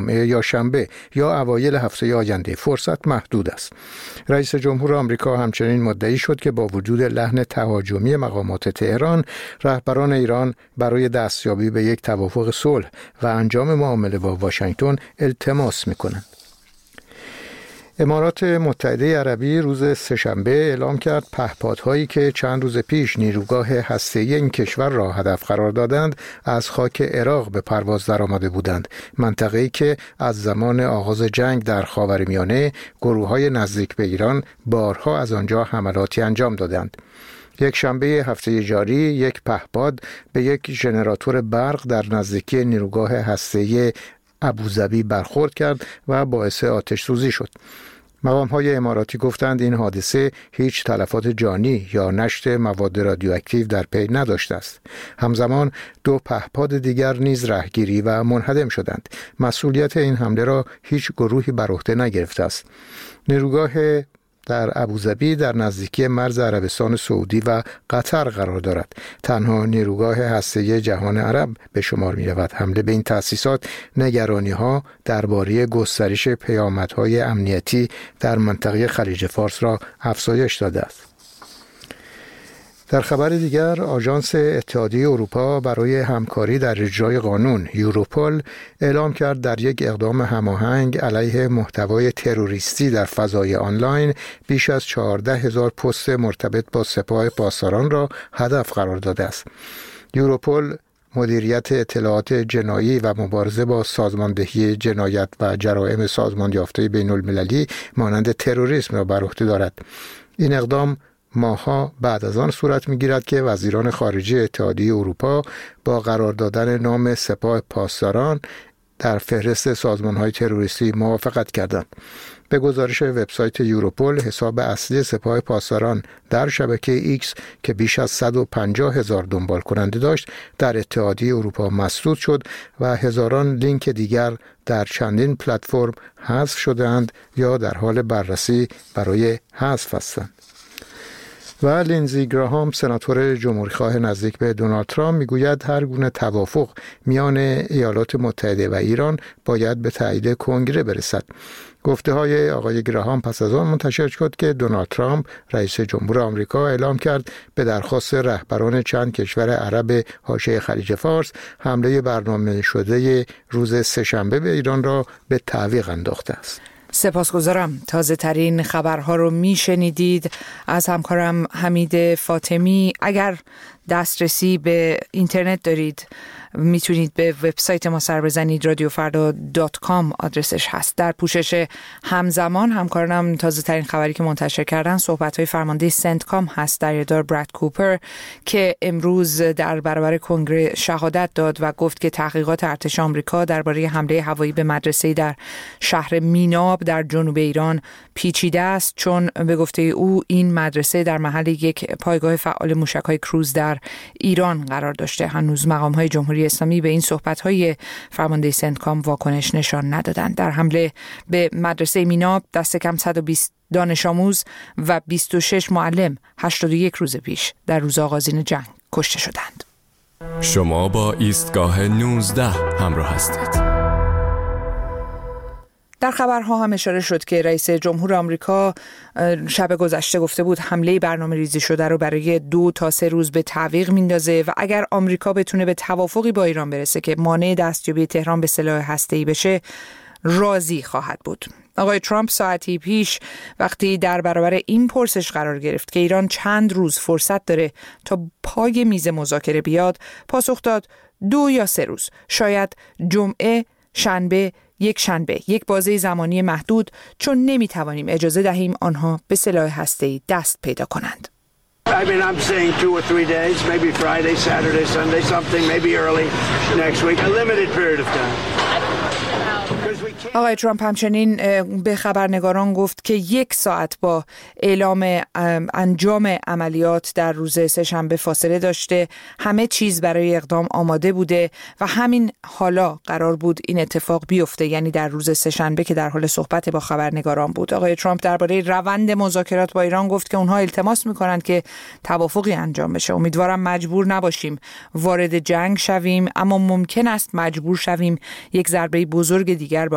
جمعه یا شنبه یا اوایل هفته آینده. فرصت محدود است. رئیس جمهور آمریکا همچنین مدعی شد که با وجود لحن تهاجمی مقامات تهران، رهبران ایران برای دستیابی به یک توافق صلح و انجام معامله با واشنگتن التماس می‌کنند. امارات متحده عربی روز سه‌شنبه اعلام کرد پهپادهایی که چند روز پیش نیروگاه هسته‌ای این کشور را هدف قرار دادند از خاک عراق به پرواز درآمده بودند، منطقه‌ای که از زمان آغاز جنگ در خاورمیانه گروه‌های نزدیک به ایران بارها از آنجا حملاتی انجام دادند. یک شنبه هفته جاری یک پهپاد به یک ژنراتور برق در نزدیکی نیروگاه هسته‌ای ابوظبی برخورد کرد و باعث آتش سوزی شد. مقام‌های اماراتی گفتند این حادثه هیچ تلفات جانی یا نشت مواد رادیواکتیو در پی نداشته است. همزمان دو پهپاد دیگر نیز رهگیری و منهدم شدند. مسئولیت این حمله را هیچ گروهی بر عهده نگرفته است. نیروگاه در ابوظبی در نزدیکی مرز عربستان سعودی و قطر قرار دارد. تنها نیروگاه هسته‌ای جهان عرب به شمار می رود. حمله به این تأسیسات نگرانی‌ها درباره گسترش پیامدهای امنیتی در منطقه خلیج فارس را افزایش داده است. در خبر دیگر، آژانس اتحادیه اروپا برای همکاری در اجرای قانون یوروپول اعلام کرد در یک اقدام هماهنگ علیه محتوای تروریستی در فضای آنلاین بیش از 14,000 پست مرتبط با سپاه پاسداران را هدف قرار داده است. یوروپول مدیریت اطلاعات جنایی و مبارزه با سازماندهی جنایت و جرائم سازمان یافته بین المللی مانند تروریسم را بر عهده دارد. این اقدام ماه‌ها بعد از آن صورت می‌گیرد که وزیران خارجه اتحادیه اروپا با قرار دادن نام سپاه پاسداران در فهرست سازمان‌های تروریستی موافقت کردند. به گزارش وبسایت یوروپول، حساب اصلی سپاه پاسداران در شبکه ایکس که بیش از 150,000 دنبال کننده داشت در اتحادیه اروپا مسدود شد و هزاران لینک دیگر در چندین پلتفرم حذف شدند یا در حال بررسی برای حذف هستند. و لینزی گراهام، سناتور جمهوری‌خواه نزدیک به دونالد ترامپ، میگوید هر گونه توافق میان ایالات متحده و ایران باید به تایید کنگره برسد. گفته‌های آقای گراهام پس از آن منتشر شد که دونالد ترامپ رئیس جمهور آمریکا اعلام کرد به درخواست رهبران چند کشور عرب حاشیه خلیج فارس حمله برنامه شده روز سه‌شنبه به ایران را به تعویق انداخته است. سپاسگزارم. تازه ترین خبرها رو میشنیدید از همکارم حمید فاطمی. اگر دسترسی به اینترنت دارید میتونید به وبسایت ما سر بزنید. radiofarda.com آدرسش هست. در پوشش همزمان همکارانم تازه ترین خبری که منتشر کردن صحبت های فرمانده سنتکام هست، دریادار براد کوپر، که امروز در برابر کنگره شهادت داد و گفت که تحقیقات ارتش آمریکا درباره حمله هوایی به مدرسه‌ای در شهر میناب در جنوب ایران پیچیده است، چون به گفته او این مدرسه در محل یک پایگاه فعال موشک‌های کروز در ایران قرار داشته. هنوز مقام‌های جمهوری اسلامی به این صحبت‌های فرمانده سنتکام واکنش نشان ندادند. در حمله به مدرسه میناب دست کم 120 دانش آموز و 26 معلم 81 روز پیش در روز آغازین جنگ کشته شدند. شما با ایستگاه 19 همراه هستید. در خبرها هم اشاره شد که رئیس جمهور آمریکا شب گذشته گفته بود حمله برنامه ریزی شده رو برای 2 تا 3 روز به تعویق میندازه و اگر آمریکا بتونه به توافقی با ایران برسه که مانع دستیابی تهران به سلاح هسته‌ای بشه، راضی خواهد بود. آقای ترامپ ساعتی پیش وقتی در برابر این پرسش قرار گرفت که ایران چند روز فرصت داره تا پای میز مذاکره بیاد، پاسخ داد 2 یا 3 روز، شاید جمعه، شنبه، یک بازه زمانی محدود، چون نمیتوانیم اجازه دهیم آنها به سلاح هسته‌ای دست پیدا کنند. I mean, I'm saying 2 or 3 days, maybe Friday, Saturday, Sunday, something, maybe early next week, a limited period of time. آقای ترامپ همچنین به خبرنگاران گفت که 1 ساعت با اعلام انجام عملیات در روز سه‌شنبه فاصله داشته، همه چیز برای اقدام آماده بوده و همین حالا قرار بود این اتفاق بیفته، یعنی در روز سه‌شنبه که در حال صحبت با خبرنگاران بود. آقای ترامپ درباره روند مذاکرات با ایران گفت که اونها التماس میکنند که توافقی انجام بشه. امیدوارم مجبور نباشیم وارد جنگ شویم، اما ممکن است مجبور شویم یک ضربه بزرگ دیگر